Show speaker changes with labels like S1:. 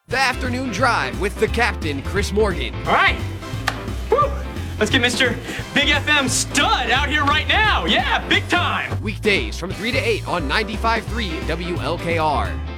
S1: The Afternoon Drive with the captain, Chris Morgan.
S2: All right. Woo. Let's get Mr. Big FM Stud out here right now. Yeah, big time.
S1: Weekdays from 3 to 8 on 95.3 WLKR.